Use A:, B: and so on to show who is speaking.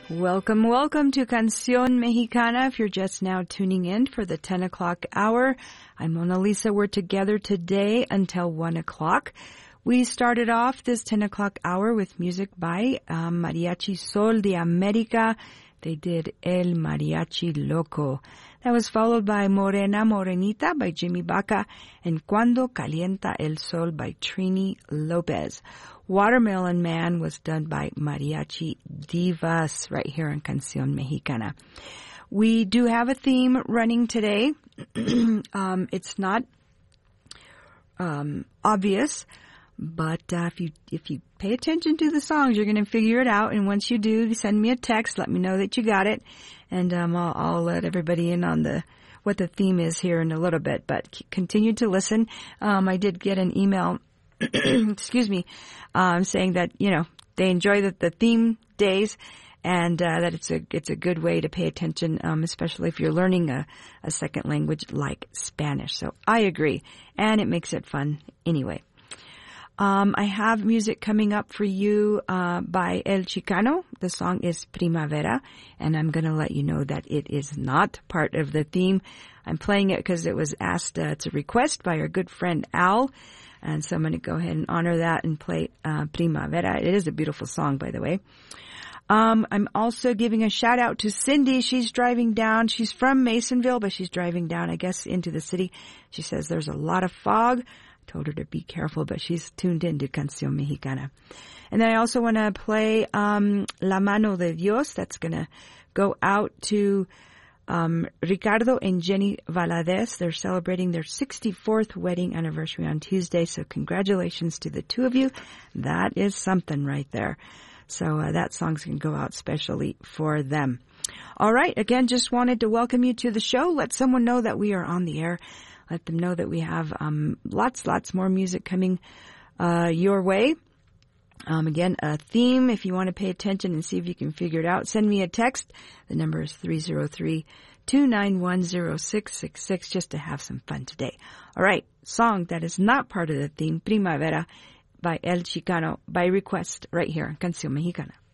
A: Welcome, welcome to Canción Mexicana. If you're just now tuning in for the 10 o'clock hour, I'm Mona Lisa. We're together today until 1 o'clock. We started off this 10 o'clock hour with music by Mariachi Sol de America. They did El Mariachi Loco. That was followed by Morena Morenita by Jimmy Baca and Cuando Calienta el Sol by Trini Lopez. Watermelon Man was done by Mariachi Divas right here on Canción Mexicana. We do have a theme running today. It's not obvious, but if you pay attention to the songs, you're going to figure it out. And once you do, send me a text. Let me know that you got it, and I'll let everybody in on what the theme is here in a little bit. But continue to listen. I did get an email. Excuse me, saying that, they enjoy the theme days and that it's a good way to pay attention, especially if you're learning a second language like Spanish. So I agree, and it makes it fun anyway. I have music coming up for you by El Chicano. The song is Primavera, and I'm going to let you know that it is not part of the theme. I'm playing it because it was asked, it's a request by our good friend Al. And so I'm going to go ahead and honor that and play Primavera. It is a beautiful song, by the way. I'm also giving a shout out to Cindy. She's driving down. She's from Masonville, but she's driving down, I guess, into the city. She says there's a lot of fog. I told her to be careful, but she's tuned in to Canción Mexicana. And then I also want to play La Mano de Dios. That's going to go out to Ricardo and Jenny Valadez. They're celebrating their 64th wedding anniversary on Tuesday, so congratulations to the two of you. That is something right there. So that song's going to go out specially for them. All right, again, just wanted to welcome you to the show. Let someone know that we are on the air. Let them know that we have lots more music coming your way. Again, a theme, if you want to pay attention and see if you can figure it out, send me a text. The number is 303-291-0666 just to have some fun today. All right, song that is not part of the theme, Primavera by El Chicano, by request right here on Canción Mexicana.